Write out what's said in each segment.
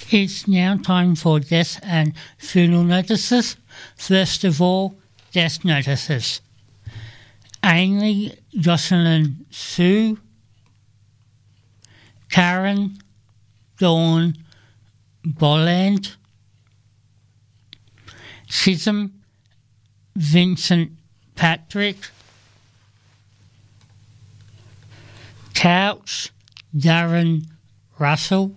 It's now time for death and funeral notices. First of all, death notices. Ainley Jocelyn Sue, Karen Dawn Bolland, Chisholm Vincent Patrick, Couch Darren Russell,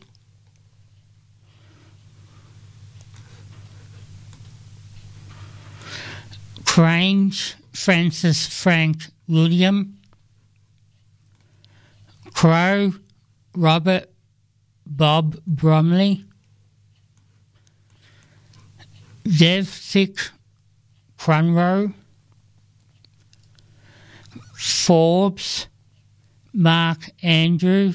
Crange Francis Frank William, Crow Robert Bob Bromley, Devthick Crunrow, Forbes Mark Andrew,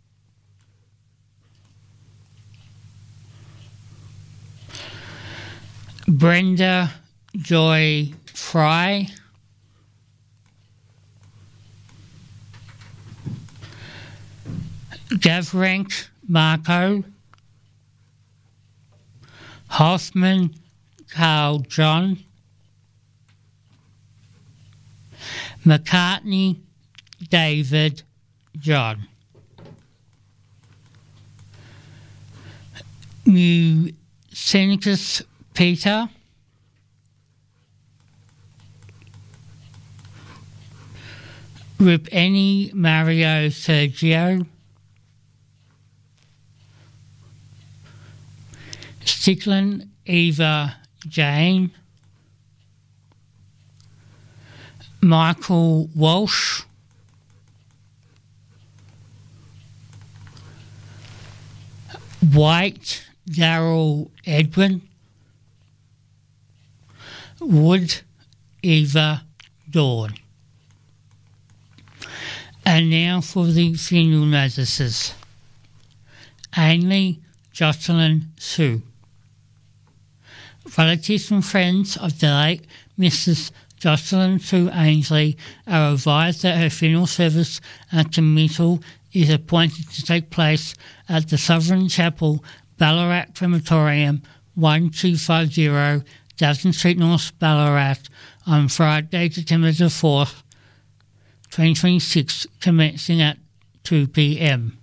Brenda Joy Fry, Gavrank Marco, Hoffman Carl John, McCartney David John, New Seneca Peter, Ripeni Mario Sergio, Sticklin Eva Jane, Michael Walsh, White Darrell Edwin, Wood Eva Dawn. And now for the funeral notices. Ainley Jocelyn Sue. Relatives and friends of the late Mrs. Jocelyn Sue Ainsley are advised that her funeral service and committal is appointed to take place at the Sovereign Chapel, Ballarat Crematorium, 1250 Dozen Street North, Ballarat, on Friday, September the 4th, 2026, commencing at 2 p.m.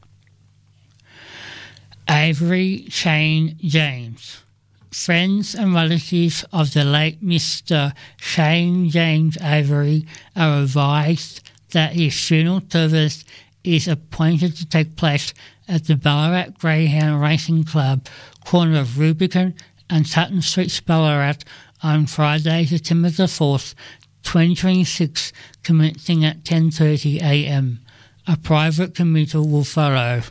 Avery Shane James. Friends and relatives of the late Mr. Shane James Avery are advised that his funeral service is appointed to take place at the Ballarat Greyhound Racing Club, corner of Rubicon and Sutton Streets, Ballarat, on Friday, September the 4th, 2026, commencing at 10:30 a.m. A private committal will follow.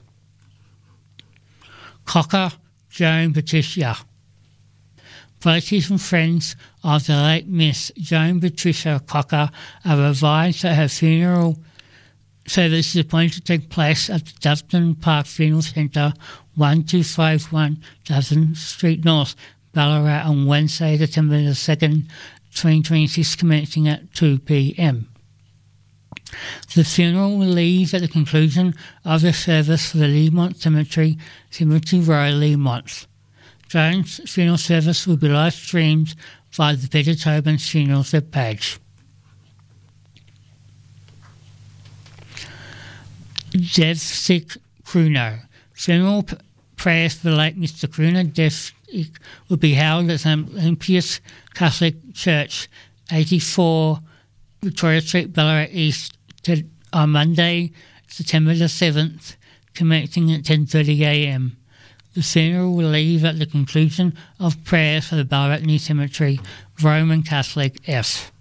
Cocker Joan Patricia. Relatives and friends of the late Miss Joan Patricia Cocker are advised that her funeral service is appointed to take place at the Doveton Park Funeral Centre, 1251 Doveton Street North, Ballarat, on Wednesday, September the 2nd, 2026, commencing at 2 p.m. The funeral will leave at the conclusion of the service for the Leamont Cemetery, Cemetery Road, Leamont. Joan's funeral service will be live streamed via the Peter Tobin's Funerals webpage. Devthick Cruno. Funeral prayers for the late Mr. Cruno Devthick will be held at St. Olympius Catholic Church, 84 Victoria Street, Ballarat East, on Monday, September the 7th, commencing at 10:30 a.m. The funeral will leave at the conclusion of prayers for the Ballarat New Cemetery, Roman Catholic F.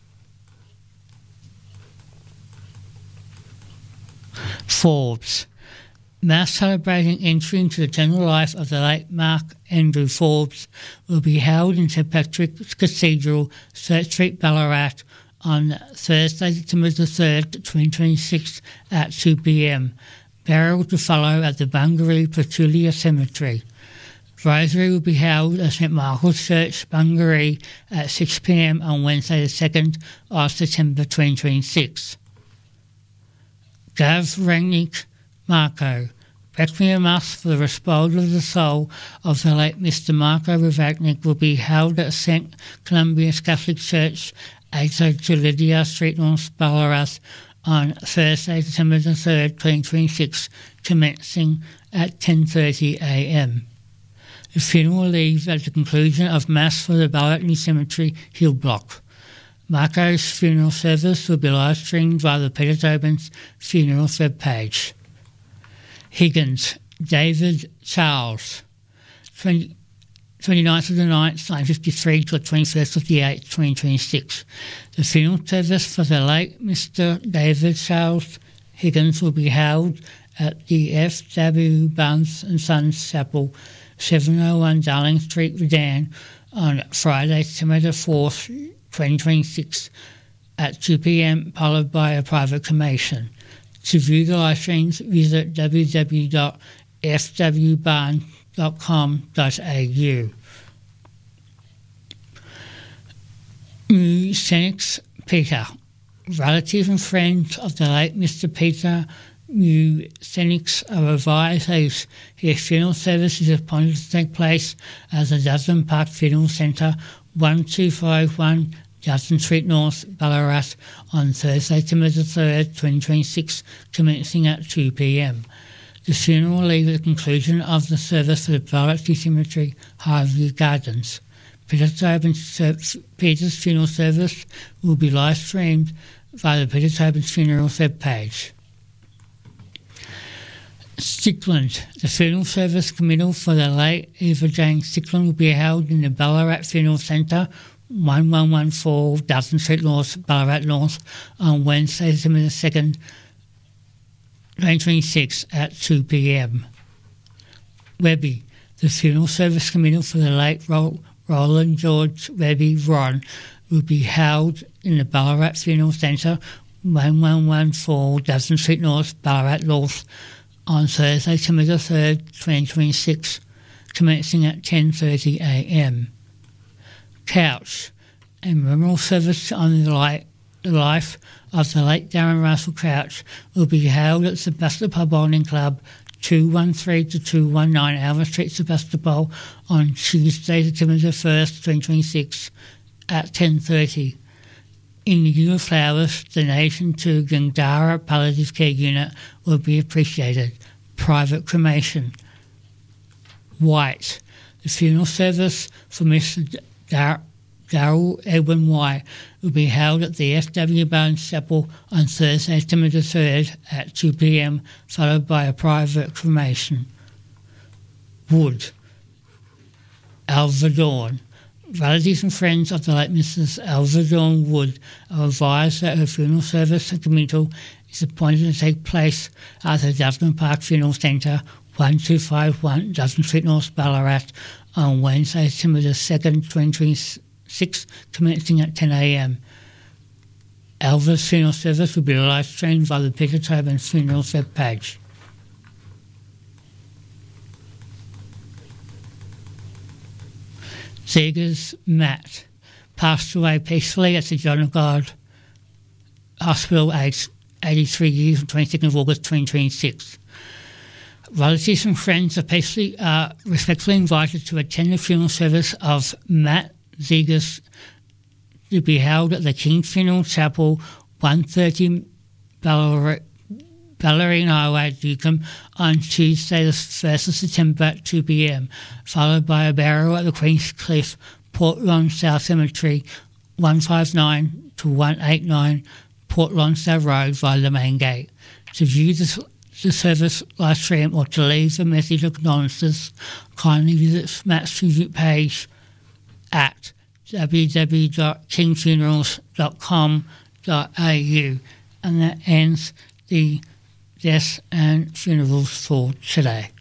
Forbes. Mass celebrating entry into the general life of the late Mark Andrew Forbes will be held in St Patrick's Cathedral, Church Street, Ballarat, on Thursday, September the 3rd, 2026, at 2 p.m. Burial to follow at the Bungaree Petulia Cemetery. Rosary will be held at St Michael's Church, Bungaree, at 6 p.m. on Wednesday the 2nd of September 2026. Gav Rangnick Marco. Requiem Mass for the Respond of the soul of the late Mr. Marco Ravagnik will be held at St. Columba's Catholic Church, 802 Lydia Street, North Ballarat, on Thursday, September the 3rd, 2026, commencing at 10:30 a.m. The funeral will leave at the conclusion of Mass for the Ballarat New Cemetery Hill Block. Marco's funeral service will be live streamed via the Peter Tobin's funeral webpage. Higgins, David Charles, 29th of the 9th, 1953 to the 21st of the 8th, 2026. The funeral service for the late Mr. David Charles Higgins will be held at the F.W. Barnes and Sons Chapel, 701 Darling Street, Redan, on Friday, September the 4th, 2026, at 2 p.m, followed by a private cremation. To view the live streams, visit www.fwbarn.com.au. Mu Senix Peter. Relatives and friends of the late Mr. Peter Mu Senix are advised that his funeral service is appointed to take place at the Dublin Park Funeral Centre, 1251 Justin Street North, Ballarat, on Thursday, September the 3rd, 2026, commencing at 2 p.m. The funeral will leave at the conclusion of the service for the Ballarat Cemetery, Highview Gardens. Peter's funeral service will be live streamed via the Peter Tobin's funeral webpage. Stickland. The funeral service committal for the late Eva Jane Stickland will be held in the Ballarat Funeral Centre, 1114 Dustin Street North, Ballarat North, on Wednesday, September 2nd, 2026 at 2 p.m. Webby. The funeral service committal for the late Roland George Webby Ron will be held in the Ballarat Funeral Centre, 1114 Dustin Street North, Ballarat North, on Thursday, September 3rd, 2026, commencing at 10:30 a.m. Couch. A memorial service on the life of the late Darren Russell Couch will be held at Sebastopol Bowling Club, 213 to 219 Alva Street, Sebastopol, on Tuesday, September 1st, 2026, at 10:30. In lieu of flowers, donation to Gandhara Palliative Care Unit will be appreciated. Private cremation. White. The funeral service for Mr. Darrell Edwin White will be held at the F.W. Barnes Chapel on Thursday, September 3rd at 2 p.m, followed by a private cremation. Wood. Alva Dawn. Relatives and friends of the late Mrs. Alva Dawn Wood are advised that her funeral service at Committal is appointed to take place at the Dublin Park Funeral Centre, 1251 Dublin Street North, Ballarat, on Wednesday, September 2nd, 2026, commencing at 10 a.m. Alva's funeral service will be live streamed via the Peter Tobin's funeral webpage. Zegers Matt passed away peacefully at the John of God Hospital, aged 83 years, on 22nd of August 2026. Relatives and friends are respectfully invited to attend the funeral service of Matt Zegers to be held at the King's Funeral Chapel, 130 Ballerine Highway, Ducombe, on Tuesday, the 1st of September at 2 p.m, followed by a burial at the Queen's Cliff, Port Lonsdale Cemetery, 159 to 189 Port Lonsdale Road via the main gate. To view the service live stream or to leave a message of condolences, kindly visit Matt's tribute page at www.kingfunerals.com.au, and that ends the deaths and funerals for today.